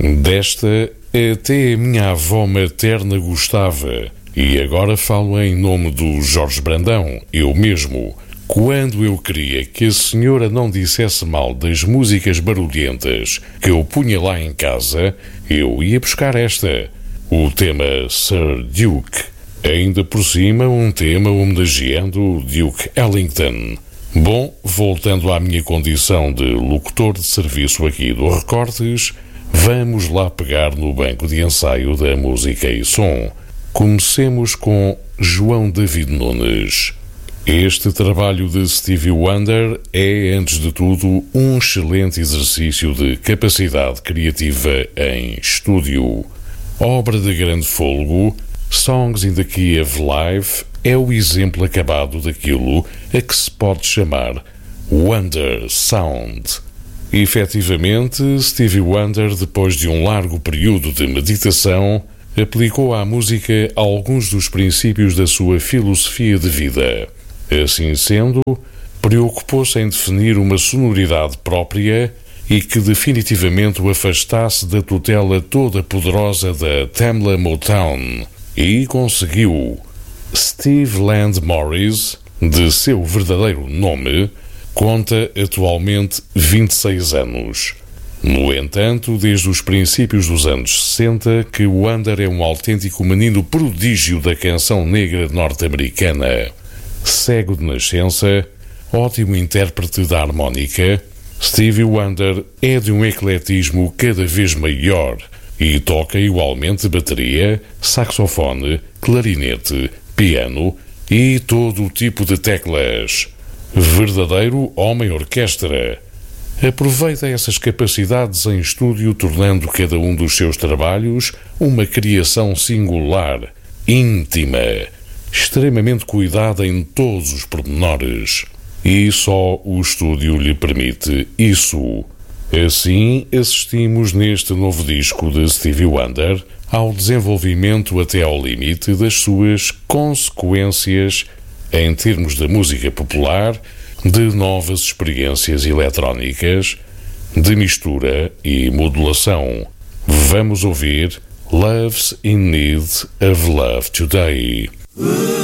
Desta até a minha avó materna gostava, e agora falo em nome do Jorge Brandão, eu mesmo. Quando eu queria que a senhora não dissesse mal das músicas barulhentas que eu punha lá em casa, eu ia buscar esta, o tema Sir Duke. Ainda por cima, um tema homenageando Duke Ellington. Bom, voltando à minha condição de locutor de serviço aqui do Recortes, vamos lá pegar no banco de ensaio da música e som. Comecemos com João David Nunes. Este trabalho de Stevie Wonder é, antes de tudo, um excelente exercício de capacidade criativa em estúdio. Obra de grande fôlego, Songs in the Key of Life é o exemplo acabado daquilo a que se pode chamar Wonder Sound. Efetivamente, Stevie Wonder, depois de um largo período de meditação, aplicou à música alguns dos princípios da sua filosofia de vida. Assim sendo, preocupou-se em definir uma sonoridade própria e que definitivamente o afastasse da tutela toda poderosa da Tamla Motown, e conseguiu. Steve Land Morris, de seu verdadeiro nome, conta atualmente 26 anos. No entanto, desde os princípios dos anos 60, que Wonder é um autêntico menino prodígio da canção negra norte-americana. Cego de nascença, ótimo intérprete da harmónica, Stevie Wonder é de um ecletismo cada vez maior e toca igualmente bateria, saxofone, clarinete, piano e todo o tipo de teclas. Verdadeiro homem-orquestra. Aproveita essas capacidades em estúdio, tornando cada um dos seus trabalhos uma criação singular, íntima, extremamente cuidada em todos os pormenores. E só o estúdio lhe permite isso. Assim, assistimos neste novo disco de Stevie Wonder ao desenvolvimento até ao limite das suas consequências em termos da música popular, de novas experiências eletrónicas, de mistura e modulação. Vamos ouvir Love's in Need of Love Today.